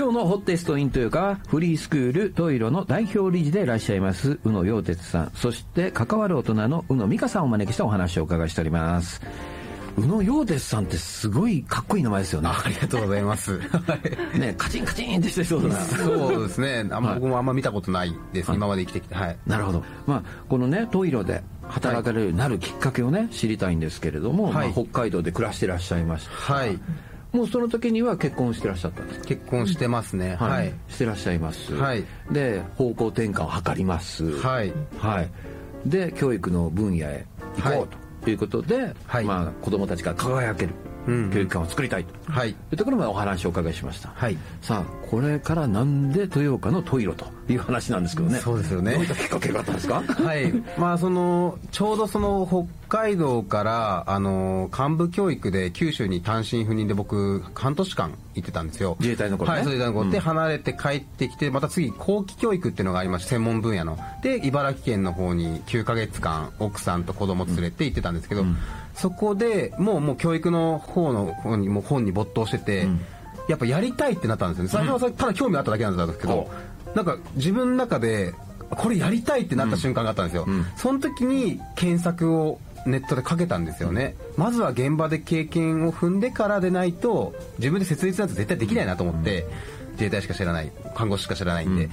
夜のホッテストインというかフリースクールトイロの代表理事でいらっしゃいます宇野陽哲さん、そして関わる大人の宇野美香さんをお招きしたお話をお伺いしております。宇野陽哲さんってすごいかっこいい名前ですよね。 ありがとうございますね、カチンカチンってしてそうなそうですね、僕もあんま見たことないです、今まで生きてきて。 なるほど。このねトイロで働かれるようになるきっかけをね知りたいんですけれども、北海道で暮らしてらっしゃいました。もうその時には結婚してらっしゃったんですか？ 結婚してますね。 してらっしゃいます。で方向転換を図ります。で教育の分野へ行こうということで、子どもたちが輝ける教育館を作りたいというところまでお話をお伺いしました。さあこれからなんで豊岡のトイロという話なんですけどね。 そうですよね。 どういったきっかけがあったんですか？ ちょうどその北海道から幹部教育で九州に単身赴任で僕半年間行ってたんですよ。 自衛隊の頃ね。 自衛隊の頃で離れて帰ってきて、また次後期教育っていうのがありまして、専門分野ので茨城県の方に9ヶ月間奥さんと子供連れて行ってたんですけど、そこでもう教育の方にもう本に没頭してて、やっぱやりたいってなったんですよね。最初はただ興味あっただけなんですけど、なんか自分の中でこれやりたいってなった瞬間があったんですよ。その時に検索をネットでかけたんですよね。まずは現場で経験を踏んでからでないと自分で設立なんて絶対できないなと思って、自衛隊しか知らない、看護師しか知らないんで、